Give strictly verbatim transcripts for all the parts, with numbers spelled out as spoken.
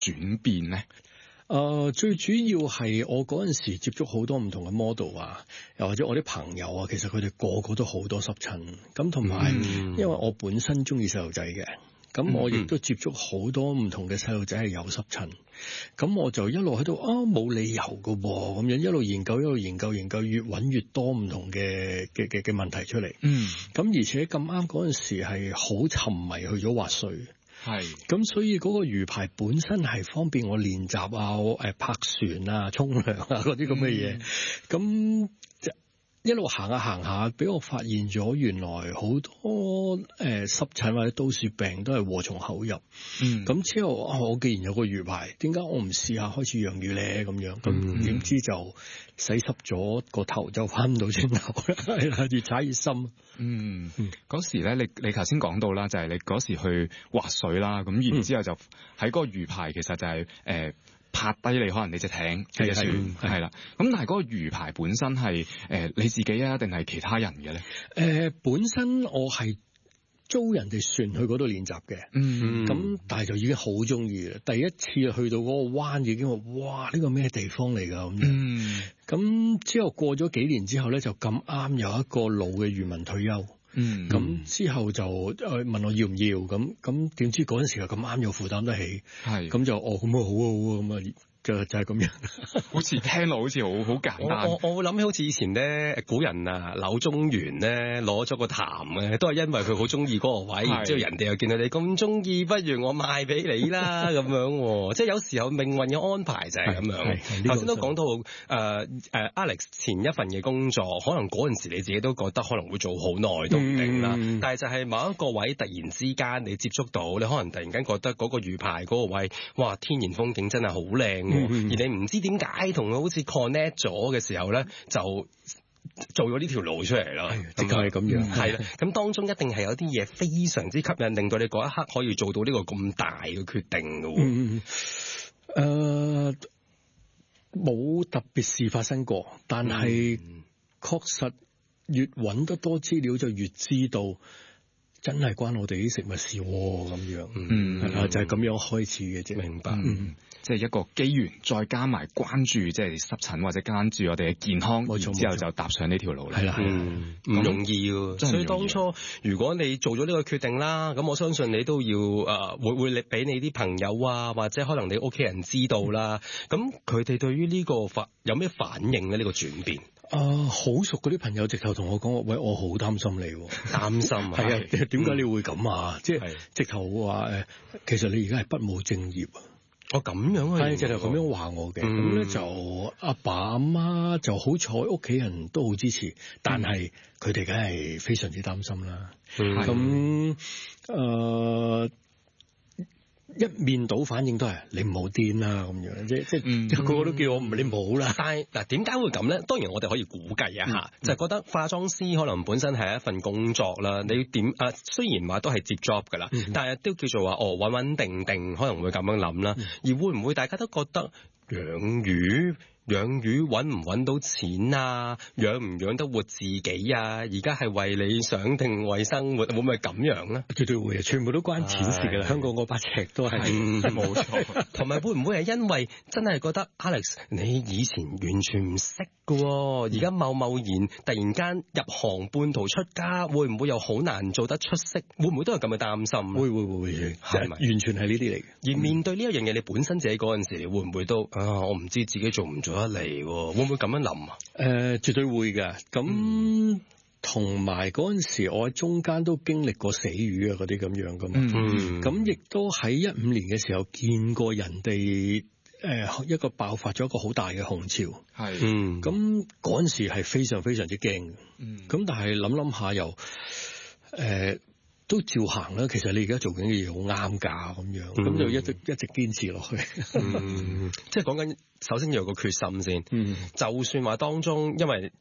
轉變咧？ 誒、呃，最主要係我嗰陣時接觸好多唔同嘅 model 啊，又或者我啲朋友啊，其實佢哋個個都好多濕疹，咁同埋因為我本身中意細路仔嘅，咁我亦都接觸好多唔同嘅細路仔係有濕疹，咁我就一路喺度啊，冇理由㗎喎，咁樣一路研究一路研究研究，越揾越多唔同嘅嘅嘅嘅問題出嚟。嗯，咁而且咁啱嗰陣時係好沉迷去咗滑水。係，咁所以嗰個魚排本身係方便我練習啊，誒泊船啊、沖涼啊嗰啲咁嘅嘢，咁、嗯、一路行下行下，俾我發現咗原來好多誒、呃、濕疹或者都市病都係禍從口入。嗯，咁之後啊，我既然有個魚排，點解我唔試下開始養魚咧？咁樣，咁點知就洗濕咗個頭，就翻唔到轉頭啦，係啦，越踩越深。 嗯，嗰、嗯、時咧，你你頭先講到啦，就係、是、你嗰時去滑水啦，咁然之後就喺嗰個魚排，其實就係、是、誒、呃、拍低你可能你隻艇嘅隻船係啦。咁但係嗰個魚排本身係誒、呃、你自己啊，定係其他人嘅咧？誒、 呃，本身我係租人哋船去嗰度練習嘅，嗯，咁但係就已經好中意啦。第一次去到嗰個灣已經話，哇！呢、這個咩地方嚟㗎咁樣？嗯，咁之後過咗幾年之後咧，就咁啱有一個老嘅漁民退休，嗯，咁之後就誒問我要唔要，咁咁點知嗰陣時又咁啱又負擔得起，係，咁就哦咁啊好啊好啊咁啊。就就係咁樣， 好似聽落好似好好簡單。 我我我會諗起好似以前咧，古人啊，柳宗元咧攞咗個潭嘅，都係因為佢好中意嗰個位，之後人哋又見到你咁中意，不如我賣俾你啦咁樣。即係有時候命運嘅安排就係咁樣。頭先都講到誒誒、呃呃、Alex 前一份嘅工作，可能嗰陣時你自己都覺得可能會做好耐都唔定啦。嗯、但係就係某一個位突然之間你接觸到，你可能突然間覺得嗰個魚排嗰個位，哇！天然風景真係好靚。嗯、而你唔知點解同佢好似 connect 咗嘅時候咧，就做咗呢條路出嚟咯。 的確係咁樣。 係啦，咁當中一定係有啲嘢非常之吸引，令到你嗰一刻可以做到呢個咁大嘅決定嘅。嗯嗯。誒，冇特別事發生過，但係確實越揾得多資料就越知道。真係關我哋啲食物事咁樣，嗯，係啊，就係咁樣開始嘅啫。 明白，嗯，即係一個機緣，再加埋關注，即係濕疹或者關注我哋嘅健康，冇錯，之後就踏上呢條路啦。係啦， 嗯，唔容易嘅。所以當初如果你做咗呢個決定啦，咁我相信你都要誒、呃，會會俾你啲朋友啊，或者可能你屋企人知道啦。咁佢哋對於呢個反有咩反應咧？呢、呢個轉變？ 啊、呃，好熟嗰啲朋友直頭同我講，喂，我好擔心你， 擔心啊， 係啊，點解你會咁啊？嗯、即係直頭話誒，其實你而家係不務正業啊！ 哦，咁樣啊， 係直頭咁樣話我嘅，咁咧、嗯、就阿爸阿媽就好彩，屋企人都好支持，但係佢哋梗係非常之擔心啦。咁誒。呃一面倒反應都係你唔好癲啦咁樣，即即、嗯、個個都叫我唔你唔好啦。 但係嗱，點解會咁咧？當然我哋可以估計一下，嗯、就係覺得化妝師可能本身係一份工作啦。你點啊？雖然話都係接 job 噶啦，嗯、但係都叫做話哦穩穩定定，可能會咁樣諗啦。嗯、而會唔會大家都覺得養魚？養魚揾唔揾到錢啊？養唔養得活自己啊？而家係為理想定為生活，會唔會咁樣咧？ 絕對會啊！全部都關錢事㗎啦。香港嗰把尺都係冇錯。 同埋會唔會係因為真係覺得 Alex 你以前完全唔識㗎，而家貿貿然突然間入行半途出家，會唔會又好難做得出色？會唔會都係咁嘅擔心？ 會會會會係咪？完全係呢啲嚟嘅。 而面對呢一樣嘢，你本身自己嗰陣時，你會唔會都啊？我唔知自己做唔做得嚟，會唔會咁樣諗啊？ 誒、呃，絕對會㗎。咁同埋嗰陣時，我喺中間都經歷過死魚啊，嗰啲咁樣噶嘛。咁亦、嗯、都喺一五年嘅時候見過人哋誒、呃、一個爆發咗一個好大嘅紅潮。係是，咁嗰陣時係非常非常之驚。咁、嗯、但係諗諗下又誒。呃都照行啦，其實你而家做緊嘅嘢好啱㗎，咁樣，咁、嗯、就一直一直堅持落去。 嗯，即係講緊，首先要有個決心先。嗯，就算話當中，因為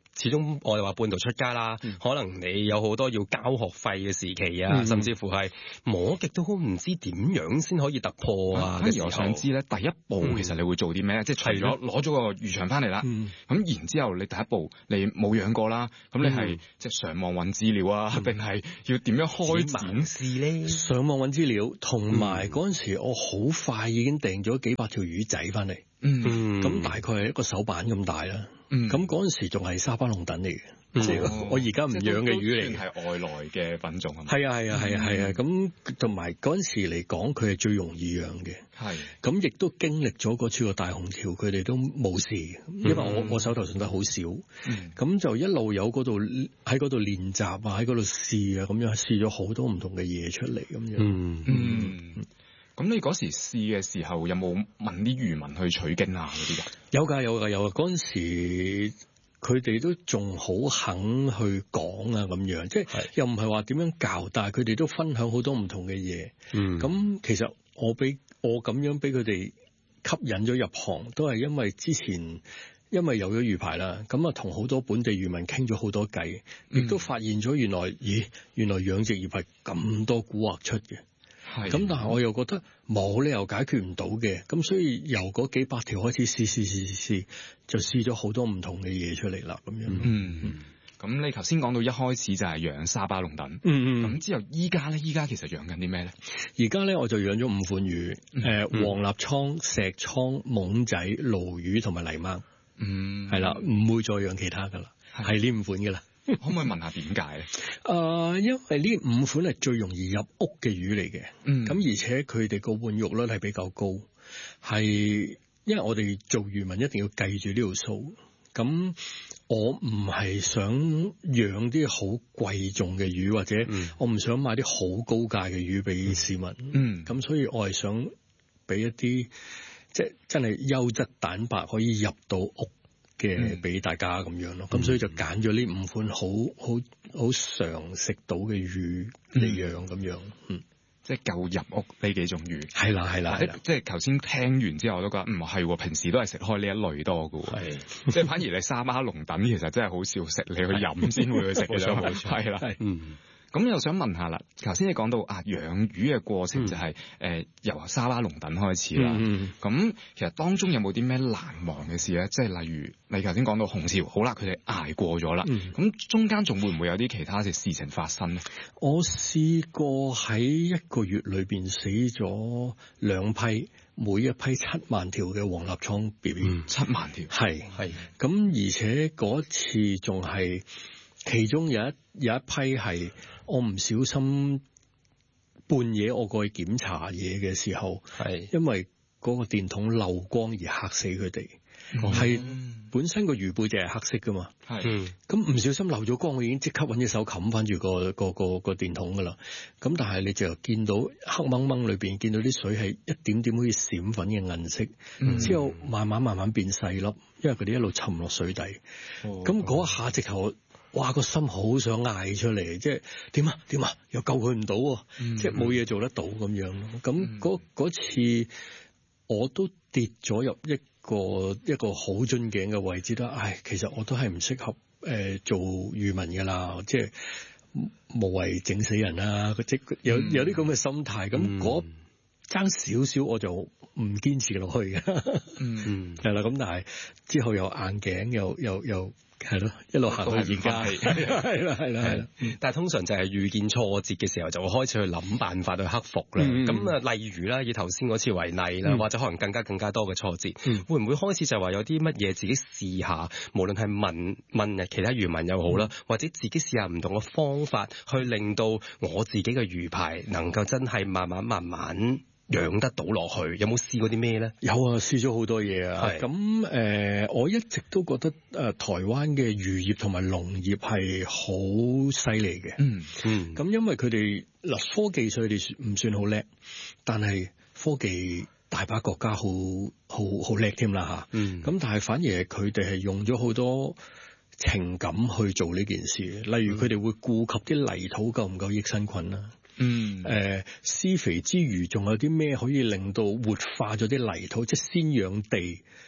始終我哋話半途出家啦，嗯、可能你有好多要交學費嘅時期啊，嗯、甚至乎係摸極都好唔知點樣先可以突破啊。 反而我想知咧，第一步其實你會做啲咩？嗯、即係除咗攞咗個魚場翻嚟啦，咁、嗯、然之後你第一步你冇養過啦，咁你係、嗯、即係上網揾資料啊，定係、嗯、要點樣開展事咧？上網揾資料，同埋嗰陣時我好快已經訂咗幾百條魚仔翻嚟，咁、嗯、大概係一個手板咁大啦。咁嗰陣時仲係沙巴龍躉嚟嘅，嗯、我而家唔養嘅魚嚟，係外來嘅品種係咪？係啊係啊係啊係啊，咁同埋嗰陣時嚟講，佢係最容易養嘅。係是，咁亦都經歷咗嗰次個大紅條，佢哋都冇事，因為我我手頭上得好少，咁、嗯、就一路有嗰度喺嗰度練習啊，喺嗰度試啊，咁樣試咗好多唔同嘅嘢出嚟咁樣。嗯嗯。咁你嗰時試嘅時候有冇問啲漁民去取經啊嗰啲㗎？有㗎有㗎有㗎，嗰陣時佢哋都仲好肯去講啊咁樣，即係又唔係話點樣教，但係佢哋都分享好多唔同嘅嘢。嗯，咁其實我俾我咁樣俾佢哋吸引咗入行，都係因為之前因為有咗魚牌啦，咁啊同好多本地漁民傾咗好多偈，亦都發現咗原來咦原來養殖業係咁多蠱惑出嘅。咁是但係我又覺得冇理由解決唔到嘅，咁所以由嗰幾百條開始試試試試試，就試咗好多唔同嘅嘢出嚟啦，咁樣。嗯，咁、嗯、你頭先講到一開始就係養沙巴龍躉，嗯嗯，咁之後依家咧，依家其實養緊啲咩咧？而家咧我就養咗五款魚，誒、呃，黃立倉、石倉、懵仔、鱸魚同埋泥鯭，嗯，係啦，唔會再養其他噶啦，係呢五款噶啦。可唔可以問下點解咧？誒、呃，因為呢五款係最容易入屋嘅魚嚟嘅，咁、嗯、而且佢哋個換肉率係比較高，係因為我哋做漁民一定要計住呢條數。咁我唔係想養啲好貴重嘅魚，或者我唔想買啲好高價嘅魚俾市民。嗯，咁所以我係想俾一啲即係真係優質蛋白可以入到屋嘅俾大家咁樣咯，咁、嗯、所以就揀咗呢五款好好好常食到嘅魚嚟養咁樣，嗯，即係夠入屋呢幾種魚，係啦係啦係啦，即係頭先聽完之後我都覺得唔係，平時都係食開呢一類多嘅，係，即係反而你沙巴龍躉其實真係好少食，你去飲先會去食嘅，冇錯，係啦，嗯。咁又想問下啦，頭先你講到啊養魚嘅過程就係、是、誒、嗯呃、由沙巴龍躉開始啦。咁、嗯、其實當中有冇啲咩難忘嘅事咧？即係例如你頭先講到紅潮，好啦，佢哋捱過咗啦。咁、嗯、中間仲會唔會有啲其他嘅事情發生咧？我試過喺一個月裏邊死咗兩批，每一批七萬條嘅黃立倉 B B，、嗯、七萬條，係係。咁而且嗰次仲係其中有一有一批係。我唔小心半夜我過去檢查嘢嘅時候，係因為嗰個電筒漏光而嚇死佢哋。係、嗯、本身個魚背就係黑色噶嘛，係咁唔小心漏咗光，我已經即刻揾隻手冚翻住個個個個電筒噶啦。咁但係你就見到黑掹掹裏邊見到啲水係一點點好似閃粉嘅銀色，嗯、之後慢慢慢慢變細粒，因為佢哋一路沉落水底。咁嗰、哦、一下直頭。哇！個心好想嗌出嚟，即係點啊點啊，又救佢唔到，嗯、即係冇嘢做得到咁樣咯。咁嗰嗰次我都跌咗入一個一個好樽頸嘅位置啦。唉，其實我都係唔適合誒、呃、做漁民噶啦，即係無謂整死人啦。即係有有啲咁嘅心態。咁嗰爭少少我就唔堅持落去嘅。嗯，係啦。咁但係之後又硬頸，又又又。係咯，一路行到而家，係啦，係啦，係啦。但係通常就係遇見挫折嘅時候，就會開始去諗辦法去克服啦。咁啊、嗯，例如啦，以頭先嗰次為例啦，嗯、或者可能更加更加多嘅挫折，嗯、會唔會開始就係話有啲乜嘢自己試下？無論係問問其他漁民又好啦，嗯、或者自己試下唔同嘅方法，去令到我自己嘅魚牌能夠真係慢慢慢慢養得到落去，有冇試過啲咩咧？有啊，試咗好多嘢啊。咁誒、呃，我一直都覺得誒、呃，台灣嘅漁業同埋農業係好犀利嘅。嗯嗯。咁因為佢哋嗱科技上佢哋唔算好叻，但係科技大把國家好好好叻添啦吓。嗯。咁但係反而係佢哋係用咗好多情感去做呢件事，例如佢哋會顧及啲泥土夠唔夠益生菌啦。嗯，誒、呃，施肥之餘，仲有啲咩可以令到活化咗啲泥土，即係先養地，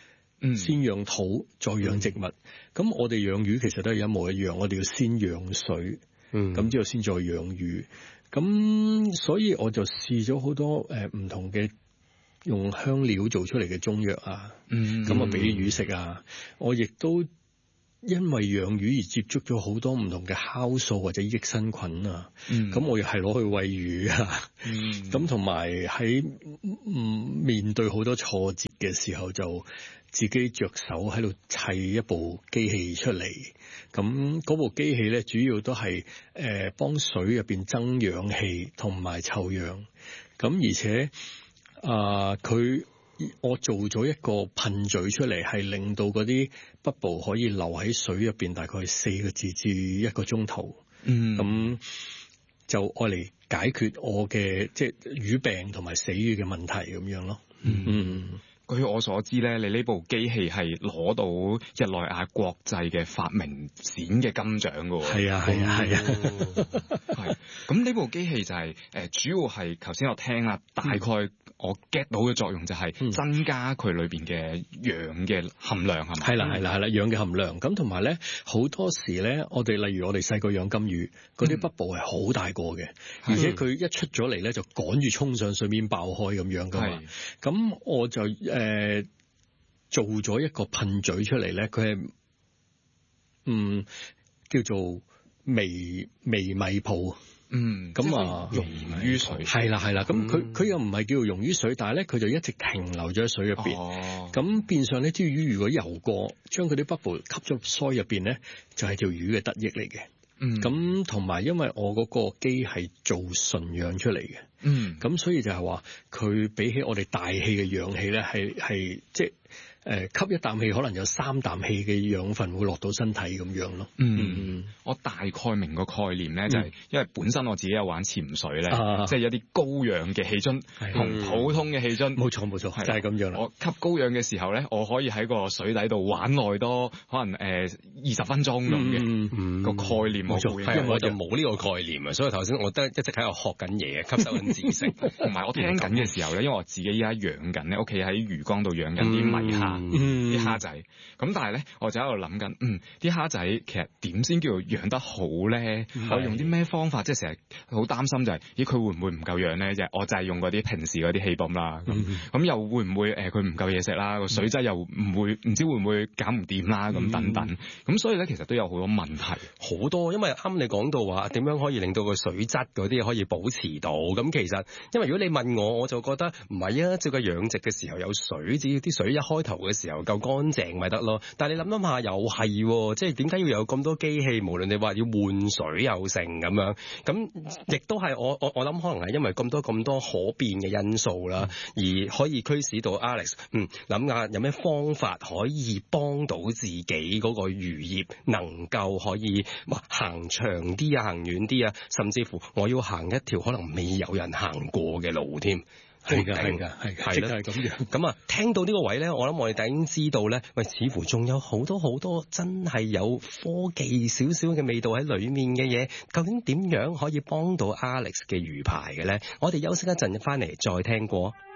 嗯、先養土再養植物。咁、嗯、我哋養魚其實都係一模一樣，我哋要先養水，咁、嗯、之後先再養魚。咁所以我就試咗好多誒唔、呃、同嘅用香料做出嚟嘅中藥啊，咁啊俾魚食啊。我亦都因為養魚而接觸咗好多唔同嘅酵素或者益生菌啊，咁、嗯、我又係攞去餵魚啊，咁同埋喺面對好多挫折嘅時候，就自己着手喺度砌一部機器出嚟。咁嗰部機器咧，主要都係誒幫水入邊增氧氣同埋臭氧。咁而且啊，佢、呃、我做咗一個噴嘴出嚟，係令到嗰啲 bubble 可以留喺水入邊，大概四個字至一個鐘頭。嗯，咁就愛嚟解決我嘅即係魚病同埋死魚嘅問題咁樣咯。嗯。嗯， 據我所知咧，你呢部機器係攞到日內瓦國際嘅發明展嘅金獎㗎喎。 係啊係啊係啊。 係。咁呢部機器就係、是、誒、呃、主要係頭先我聽啦，大概我 get 到嘅作用就係增加佢裏邊嘅氧嘅含量係咪？ 係啦係啦係啦，氧嘅含量。咁同埋咧，好多時咧，我哋例如我哋細個養金魚，嗰啲 bubble 係好大個嘅，而且佢一出咗嚟咧就趕住衝上水面爆開咁樣噶嘛。咁我就誒、呃、做咗一個噴嘴出嚟咧，佢係嗯叫做微微米泡。嗯，咁啊， 溶於水， 係啦係啦，咁佢佢又唔係叫做溶於水，但係咧佢就一直停留咗喺水入邊。哦，咁變相呢條魚如果游過，將佢啲 bubble 吸咗入腮入邊咧，就係、是、條魚嘅得益嚟嘅。嗯，咁同埋因為我嗰個機係做純氧出嚟嘅。嗯，咁所以就係話佢比起我哋大氣嘅氧氣咧，係係即係。誒吸一啖氣，可能有三啖氣嘅養分會落到身體咁樣咯。 嗯，嗯我大概明個概念咧，就係、是、因為本身我自己有玩潛水咧，啊、即係一啲高氧嘅氣樽同普通嘅氣樽。冇錯冇錯，係就係咁樣啦。我吸高氧嘅時候咧，我可以喺個水底度玩耐多，可能誒二十分鐘咁嘅、嗯嗯、個概念。冇錯， 因為我就冇呢個概念啊，所以頭先我都一直喺度學緊嘢，吸收緊知識。 同埋我聽緊嘅時候咧，因為我自己依家養緊咧，屋企喺魚缸度養緊啲米蝦。嗯，啲蝦仔，咁但係咧，我就喺度諗緊，嗯，啲蝦仔其實點先叫做養得好咧？我用啲咩方法？即係成日好擔心就係、是，咦，佢會唔會唔夠養咧？就我就係用嗰啲平時嗰啲氣泵啦，咁咁、嗯、又會唔會誒佢唔夠嘢食啦？個水質又唔會唔知會唔會搞唔掂啦？咁、嗯、等等，咁所以咧其實都有好多問題， 好多，因為啱你講到話點樣可以令到個水質嗰啲可以保持到，咁其實因為如果你問我，我就覺得唔係啊，照計養殖嘅時候有水，只要啲水一開頭嘅時候夠乾淨咪得咯，但係你諗諗下又係，即係點解要有咁多機器？無論你話要換水又成咁樣，咁亦都係我我我諗可能係因為咁多咁多可變嘅因素啦，而可以驅使到 Alex 嗯諗下有咩方法可以幫到自己嗰個漁業能夠可以哇行長啲啊，行遠啲啊，甚至乎我要行一條可能未有人行過嘅路添。 係噶，係噶，係噶，係啦，係咁樣。 咁啊，聽到呢個位咧，我諗我哋已經知道咧，喂，似乎仲有好多好多真係有科技少少嘅味道喺裏面嘅嘢，究竟點樣可以幫到 Alex 嘅魚排嘅咧？我哋休息一陣，翻嚟再聽過。